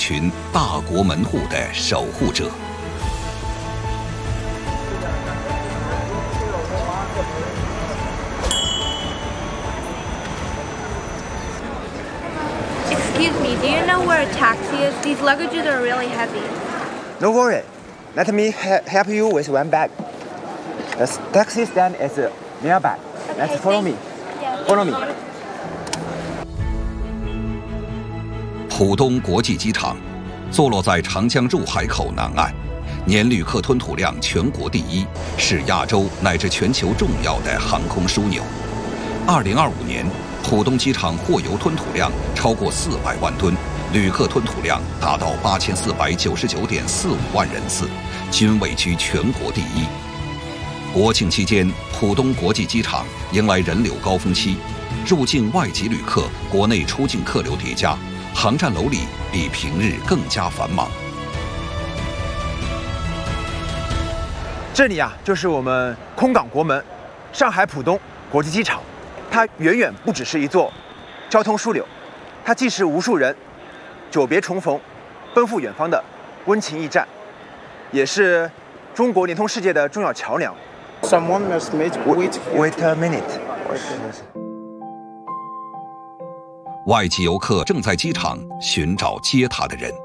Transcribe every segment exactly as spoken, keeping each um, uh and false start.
群大国门户的守护者。 Excuse me, do you know where a taxi is? These luggages are really heavy. No worry. Let me he help you with one bag. The taxi stand is nearby. Let's follow me. Follow me. 浦东国际机场坐落在长江入海口南岸，年旅客吞吐量全国第一，是亚洲乃至全球重要的航空枢纽。二零二五年。 浦东机场货邮吞吐量超过四百万吨，旅客吞吐量达到八千四百九十九点四五万人次，均位居全国第一。国庆期间，浦东国际机场迎来人流高峰期，入境外籍旅客、国内出境客流叠加，航站楼里比平日更加繁忙。 这里啊，就是我们空港国门——上海浦东国际机场。 它远远不只是一座交通枢纽，它既是无数人久别重逢、奔赴远方的温情驿站，也是中国联通世界的重要桥梁。 Someone must wait. Wait, wait a minute. 外籍游客正在机场寻找接他的人，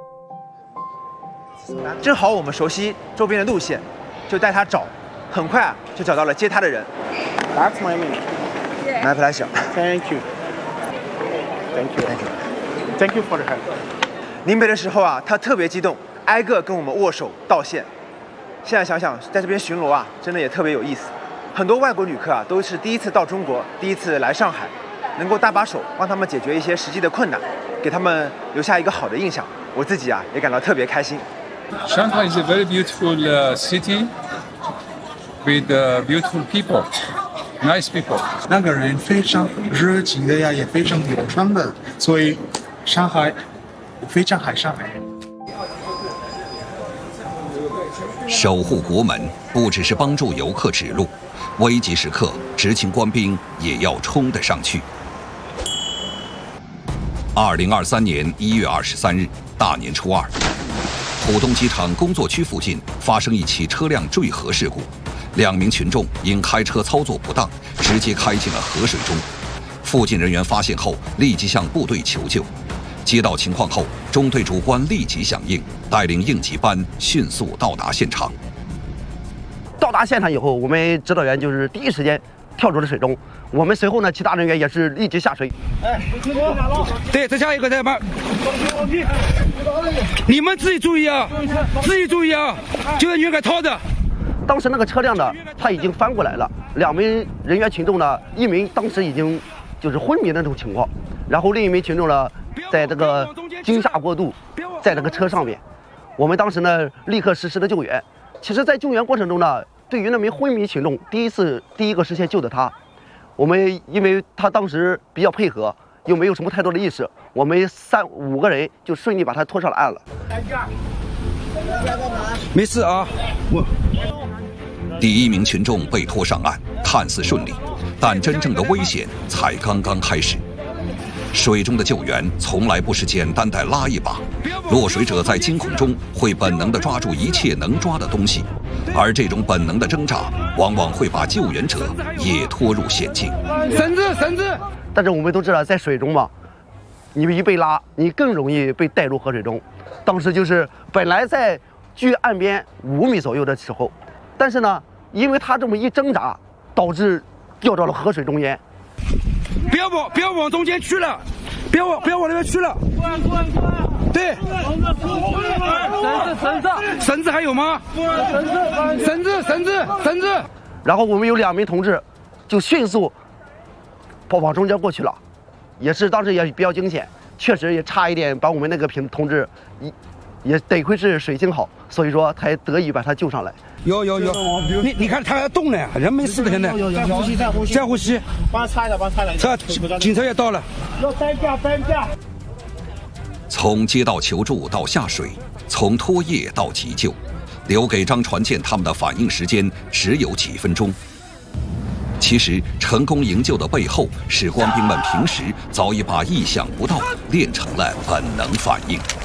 正好我们熟悉周边的路线，就带他找，很快啊就找到了接他的人。 That's my name. My pleasure. Thank you. Thank you. Thank you. Thank you for the help. 临别的时候啊，他特别激动，挨个跟我们握手道谢。现在想想，在这边巡逻啊，真的也特别有意思。很多外国旅客啊，都是第一次到中国，第一次来上海，能够搭把手，帮他们解决一些实际的困难，给他们留下一个好的印象。我自己啊，也感到特别开心。 Shanghai is a very beautiful uh, city with uh, beautiful people. Nice people， 那个人非常热情的呀，也非常友善的，所以上海非常爱上海。 守护国门不只是帮助游客指路，危急时刻，执勤官兵也要冲得上去。二零二三年一月二十三日，大年初二，浦东机场工作区附近发生一起车辆坠河事故。 两名群众因开车操作不当，直接开进了河水中。附近人员发现后，立即向部队求救。接到情况后，中队主官立即响应，带领应急班迅速到达现场。 到达现场以后，我们指导员就是第一时间跳入了水中。我们随后呢，其他人员也是立即下水。 哎，对，再下一个，再慢。你们自己注意啊，自己注意啊，就在你给掏的。 当时那个车辆呢，它已经翻过来了，两名人员群众呢，一名当时已经就是昏迷的那种情况，然后另一名群众呢，在这个惊吓过度，在这个车上面，我们当时呢立刻实施了救援。其实，在救援过程中呢，对于那名昏迷群众，第一次第一个时间救的他，我们因为他当时比较配合，又没有什么太多的意识，我们三五个人就顺利把他拖上了岸了。 没事啊，我。 第一名群众被拖上岸，看似顺利，但真正的危险才刚刚开始。水中的救援从来不是简单的拉一把，落水者在惊恐中会本能地抓住一切能抓的东西，而这种本能的挣扎，往往会把救援者也拖入险境。 绳子，绳子！ 但是我们都知道，在水中嘛，你一被拉，你更容易被带入河水中。当时就是本来在距岸边五米左右的时候。 但是呢，因为他这么一挣扎，导致掉到了河水中间。 不要往，不要往中间去了，不要往，不要往那边去了。对。绳子，绳子，绳子还有吗？绳子，绳子，绳子。 然后我们有两名同志，就迅速跑往中间过去了，也是当时也比较惊险，确实也差一点把我们那个平同志一。 也得亏是水性好，所以说才得以把他救上来。 有有有，你你看他还动呢，人没事的现在。 再呼吸，再呼吸， 再呼吸。 帮他擦一下，帮他擦一下。 这警车也到了。 要担架，担架。 从接到求助到下水，从拖曳到急救，留给张传健他们的反应时间只有几分钟。其实，成功营救的背后，是官兵们平时早已把意想不到练成了本能反应。